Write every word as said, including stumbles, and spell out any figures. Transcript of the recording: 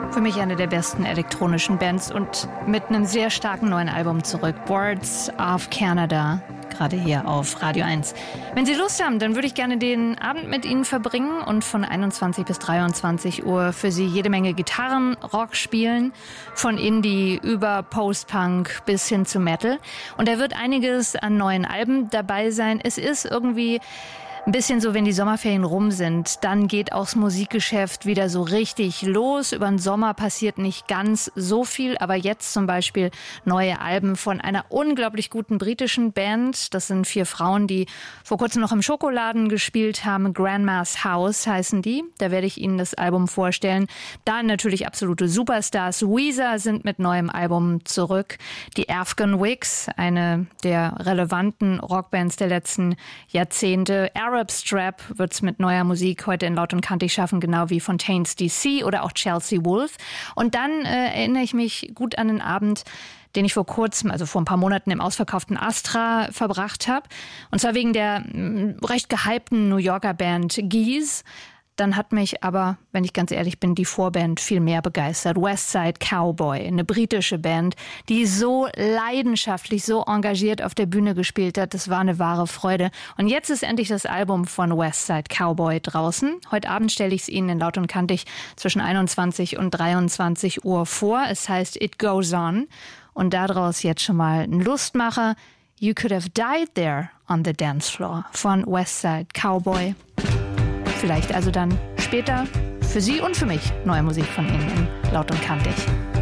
Für mich eine der besten elektronischen Bands und mit einem sehr starken neuen Album zurück. Boards of Canada, gerade hier auf Radio eins. Wenn Sie Lust haben, dann würde ich gerne den Abend mit Ihnen verbringen und von einundzwanzig bis dreiundzwanzig Uhr für Sie jede Menge Gitarrenrock spielen. Von Indie über Post-Punk bis hin zu Metal. Und da wird einiges an neuen Alben dabei sein. Es ist irgendwie ein bisschen so, wenn die Sommerferien rum sind, dann geht auch das Musikgeschäft wieder so richtig los. Über den Sommer passiert nicht ganz so viel, aber jetzt zum Beispiel neue Alben von einer unglaublich guten britischen Band. Das sind vier Frauen, die vor kurzem noch im Schokoladen gespielt haben. Grandma's House heißen die. Da werde ich Ihnen das Album vorstellen. Dann natürlich absolute Superstars. Weezer sind mit neuem Album zurück. Die Afghan Wigs, eine der relevanten Rockbands der letzten Jahrzehnte. Arab Strap wird's mit neuer Musik heute in Laut und Kantig schaffen, genau wie Fontaines D C oder auch Chelsea Wolfe. Und dann äh, erinnere ich mich gut an den Abend, den ich vor kurzem, also vor ein paar Monaten im ausverkauften Astra verbracht habe. Und zwar wegen der mh, recht gehypten New Yorker Band Geese. Dann hat mich aber, wenn ich ganz ehrlich bin, die Vorband viel mehr begeistert. Westside Cowboy, eine britische Band, die so leidenschaftlich, so engagiert auf der Bühne gespielt hat. Das war eine wahre Freude. Und jetzt ist endlich das Album von Westside Cowboy draußen. Heute Abend stelle ich es Ihnen in Laut und Kantig zwischen einundzwanzig und dreiundzwanzig Uhr vor. Es heißt It Goes On. Und daraus jetzt schon mal ein Lustmacher. You Could Have Died There on the Dance Floor von Westside Cowboy. Vielleicht also dann später für Sie und für mich neue Musik von Ihnen in Laut und Kantig.